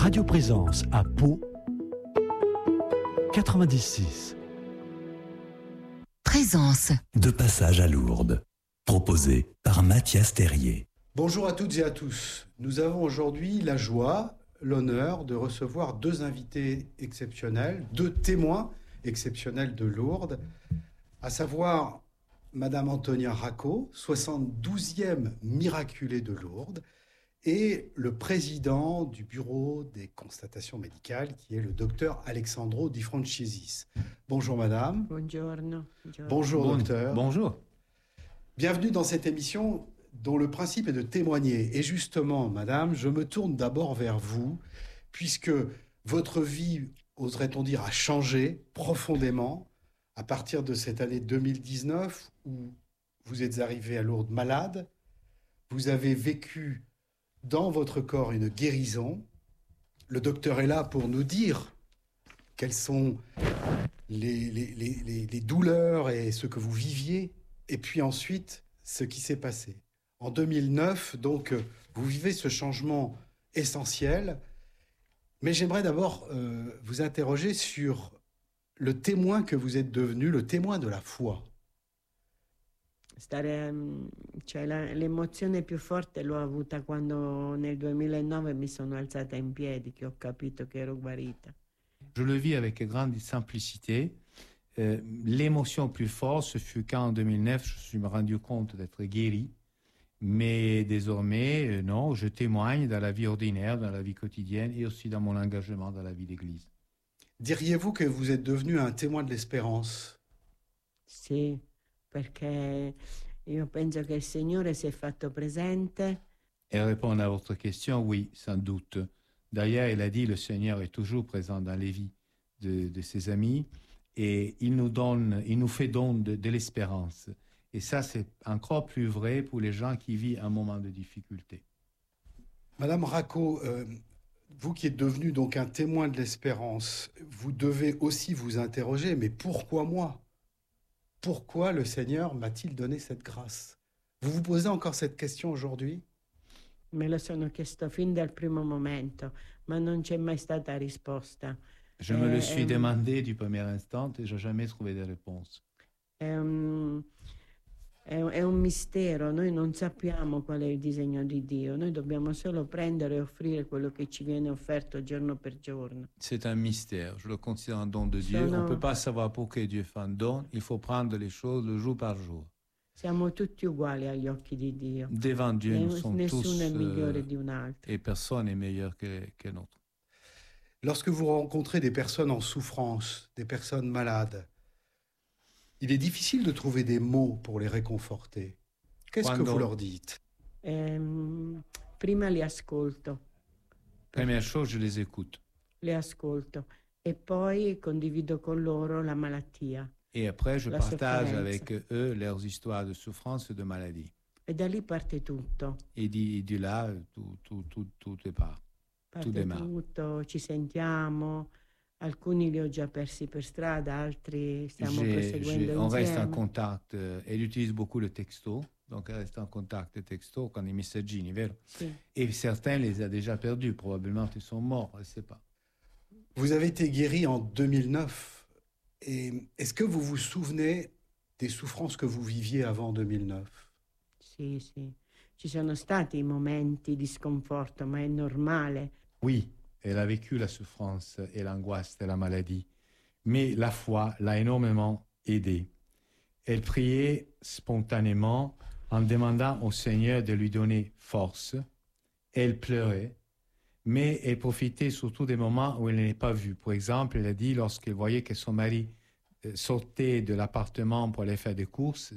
Radio Présence à Pau, 96. Présence. De passage à Lourdes, proposé par Mathias Terrier. Bonjour à toutes et à tous. Nous avons aujourd'hui la joie, l'honneur de recevoir deux invités exceptionnels, deux témoins exceptionnels de Lourdes, à savoir Madame Antonia Racco, 72e miraculée de Lourdes, et le président du bureau des constatations médicales, qui est le docteur Alexandro Di Francesis. Bonjour madame. Buongiorno. Bonjour docteur. Bonjour. Bienvenue dans cette émission dont le principe est de témoigner. Et justement, madame, je me tourne d'abord vers vous, puisque votre vie, oserait-on dire, a changé profondément à partir de cette année 2019 où vous êtes arrivé à Lourdes malade. Vous avez vécu dans votre corps une guérison. Le docteur est là pour nous dire quelles sont les douleurs et ce que vous viviez, et puis ensuite ce qui s'est passé. En 2009, donc, vous vivez ce changement essentiel, mais j'aimerais d'abord vous interroger sur le témoin que vous êtes devenu, le témoin de la foi. L'emozione più forte l'ho avuta quando nel 2009 mi sono alzata in piedi, che ho capito che ero guarita. Je le vis avec grande simplicité. L'émotion plus forte, ce fut quand en 2009, je me suis rendu compte d'être guéri. Mais désormais, non, je témoigne dans la vie ordinaire, dans la vie quotidienne et aussi dans mon engagement dans la vie d'Église. Diriez-vous que vous êtes devenu un témoin de l'espérance? Sì, perché io penso che il Signore si è fatto presente. Et répondre à votre question, oui, sans doute. D'ailleurs, il a dit, le Seigneur est toujours présent dans les vies de ses amis et il nous fait don de l'espérance. Et ça, c'est encore plus vrai pour les gens qui vivent un moment de difficulté. Madame Racco, vous qui êtes devenue donc un témoin de l'espérance, vous devez aussi vous interroger, mais pourquoi moi? Pourquoi le Seigneur m'a-t-il donné cette grâce? Vous vous posez encore cette question aujourd'hui? Me lo sono chiesto fin dal primo momento, ma non c'è mai stata risposta. Je me le suis demandé du premier instant et je n'ai jamais trouvé de réponse. È un mistero, noi non sappiamo qual è il disegno di Dio, noi dobbiamo solo prendere e offrire quello che ci viene offerto giorno per giorno. C'est un mystère, je le considère un don de Dieu. On ne peut pas savoir pourquoi Dieu fait un don, il faut prendre les choses le jour par jour. Siamo tutti uguali agli occhi di Dio. Devant Dieu, nous sommes tous nessuno è migliore di un altro. Et personne n'est meilleur que l'autre. Lorsque vous rencontrez des personnes en souffrance, des personnes malades, il est difficile de trouver des mots pour les réconforter. Qu'est-ce que vous leur dites? Prima li ascolto. Première chose, je les écoute. Le ascolto e poi condivido con loro la malattia. Et après, je partage avec eux leurs histoires de souffrance et de maladie. E da lì parte tutto. Et di là, tout départ. Parte tutto, ci sentiamo. Alcuni li ho già persi per strada, altri stiamo proseguendo insieme. On reste en contact. Elle utilise beaucoup le texto, donc elle reste en contact texto con i messaggini, vero? Sì. Et certains les a déjà perdus, probablement ils sont morts, je ne sais pas. Vous avez été guéri en 2009. Et est-ce que vous vous souvenez des souffrances que vous viviez avant 2009? Sì. Ci sono stati momenti di sconforto, ma è normale. Oui. Elle a vécu la souffrance et l'angoisse de la maladie. Mais la foi l'a énormément aidée. Elle priait spontanément en demandant au Seigneur de lui donner force. Elle pleurait, mais elle profitait surtout des moments où elle n'est pas vue. Par exemple, elle a dit lorsqu'elle voyait que son mari sortait de l'appartement pour aller faire des courses,